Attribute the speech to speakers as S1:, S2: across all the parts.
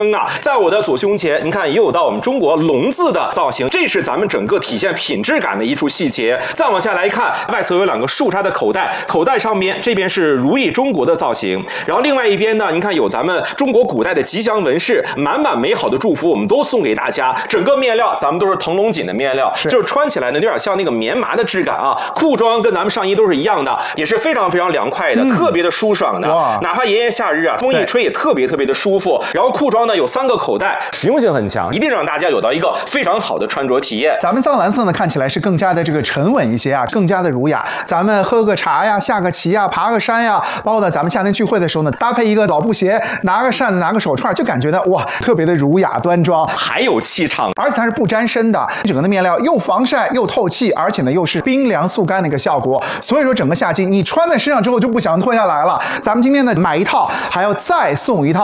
S1: 在我的左胸前，您看也有到我们中国龙字的造型，这是咱们整个体现品质感的一处细节。再往下来看，外侧有2个树杈的口袋，口袋上面这边是如意中国的造型，然后另外一边呢，您看有咱们中国古代的吉祥纹饰，满满美好的祝福，我们都送给大家。整个面料咱们都是腾龙锦的面料，就是穿起来呢有点像那个棉麻的质感啊。裤装跟咱们上衣都是一样的，也是非常非常凉快的，特别的舒爽的。哪怕炎炎夏日啊，风一吹也特别特别的舒服。然后裤装呢有3个口袋，实用性很强，一定让大家有到一个非常好的穿着体验。
S2: 咱们藏蓝色呢看起来是更加的这个沉稳一些啊，更加的儒雅。咱们喝个茶呀，下个棋呀，爬个山呀，包括呢咱们夏天聚会的时候呢，搭配一个老布鞋，拿个扇子，拿个手串，就感觉到哇，特别的儒雅端庄，
S1: 还有气场，
S2: 而且它是不沾身的，整个的面料又防晒又透气，而且呢又是冰凉速干的一个效果。所以说整个夏季你穿在身上之后就不想脱下来了。咱们今天呢买一套还要再送一套。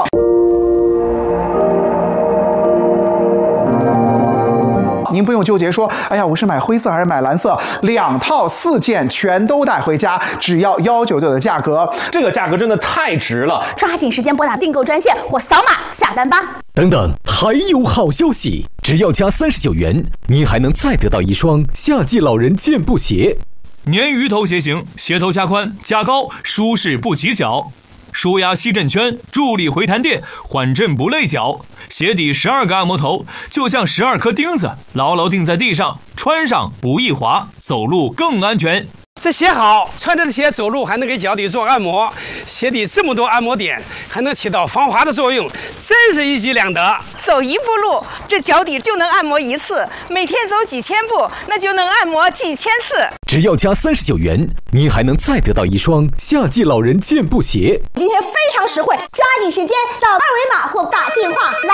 S2: 您不用纠结说，哎呀，我是买灰色还是买蓝色，2套4件全都带回家，只要199的价格，
S1: 这个价格真的太值了！
S3: 抓紧时间拨打订购专线或扫码下单吧。
S4: 等等，还有好消息！只要加39元，您还能再得到一双夏季老人健步鞋。
S5: 鲶鱼头鞋型，鞋头加宽加高，舒适不挤脚。舒压吸震圈，助力回弹垫，缓震不累脚。鞋底12个按摩头，就像12颗钉子，牢牢钉在地上，穿上不易滑，走路更安全。
S6: 这鞋好，穿着的鞋走路还能给脚底做按摩，鞋底这么多按摩点，还能起到防滑的作用，真是一举两得。
S7: 走1步路，这脚底就能按摩1次，每天走几千步，那就能按摩几千次。
S4: 只要加39元，您还能再得到一双夏季老人健步鞋。
S3: 今天非常实惠，抓紧时间扫2维码或打电话来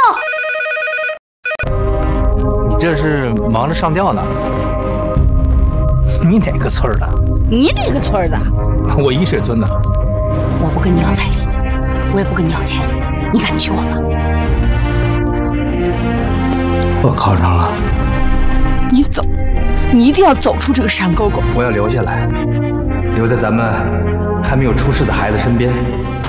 S3: 订购。
S8: 你这是忙着上吊呢？你哪个村的？
S9: 你哪个村的？
S8: 我沂水村的。
S9: 我不跟你要彩礼，我也不跟你要钱，你敢娶我吗？
S8: 我考上了。
S9: 你走，你一定要走出这个山沟沟。
S8: 我要留下来，留在咱们还没有出世的孩子身边，